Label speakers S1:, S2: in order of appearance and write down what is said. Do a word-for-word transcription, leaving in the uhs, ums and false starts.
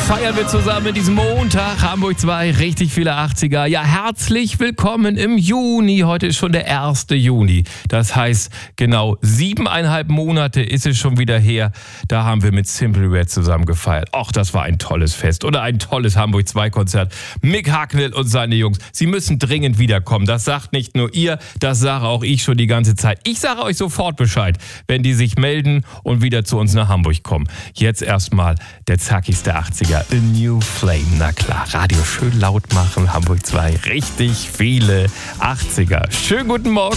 S1: feiern wir zusammen in diesem Montag, Hamburg zwei, richtig viele achtziger. Ja, herzlich willkommen im Juni. Heute ist schon der erste Juni. Das heißt, genau siebeneinhalb Monate ist es schon wieder her. Da haben wir mit Simply Red zusammen gefeiert. Och, das war ein tolles Fest oder ein tolles Hamburg zwei Konzert. Mick Hucknall und seine Jungs, sie müssen dringend wiederkommen. Das sagt nicht nur ihr, das sage auch ich schon die ganze Zeit. Ich sage euch sofort Bescheid, wenn die sich melden und wieder zu uns nach Hamburg kommen. Jetzt erstmal der zackigste achtziger, A New Flame. Na klar, Radio schön laut machen, Hamburg zwei, richtig viele achtziger. Schönen guten Morgen.